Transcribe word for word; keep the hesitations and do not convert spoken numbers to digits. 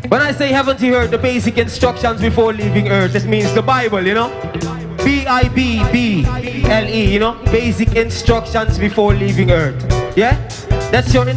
When I say haven't you heard the basic instructions before leaving earth, this means the Bible, you know? B I B B L E, you know? Basic instructions before leaving earth. Yeah? That's your